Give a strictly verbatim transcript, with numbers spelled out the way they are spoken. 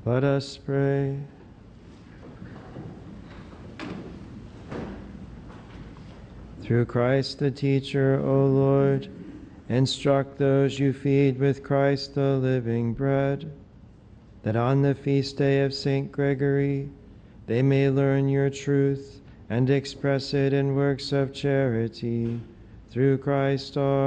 Let us pray. Through Christ the teacher, O Lord, instruct those you feed with Christ the living bread, that on the feast day of Saint Gregory they may learn your truth and express it in works of charity. Through Christ our